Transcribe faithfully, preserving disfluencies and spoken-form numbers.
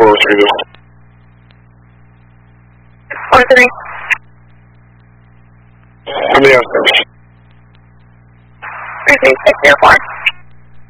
four three two. Four three. How many hours? Three three six zero four.